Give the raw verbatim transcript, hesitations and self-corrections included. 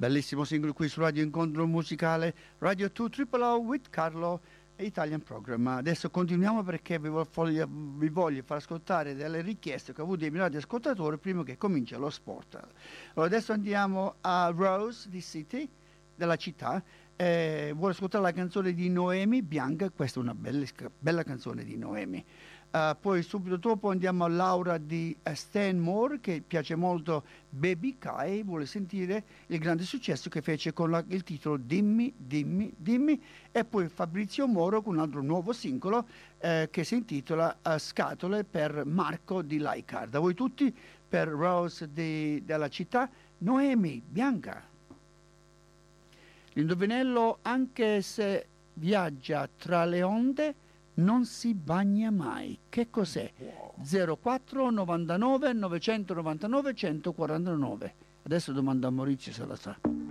Bellissimo singolo qui su Radio Incontro Musicale, Radio due Triple O with Carlo Italian Program. Adesso continuiamo perché vi voglio, vi voglio far ascoltare delle richieste che ho avuto dei miei ascoltatori prima che comincia lo sport. Allora adesso andiamo a Rose di City, della città. Eh, vuole ascoltare la canzone di Noemi Bianca, questa è una bella, bella canzone di Noemi. Uh, poi subito dopo andiamo a Laura di uh, Stanmore, che piace molto Baby Kai, vuole sentire il grande successo che fece con la, il titolo Dimmi, Dimmi, Dimmi, e poi Fabrizio Moro con un altro nuovo singolo uh, che si intitola uh, Scatole per Marco di Laicard. A voi tutti per Rose di, della città, Noemi Bianca. L'indovinello, anche se viaggia tra le onde, non si bagna mai. Che cos'è? zero quattro novantanove novecentonovantanove centoquarantanove. Adesso domando a Maurizio se la sa.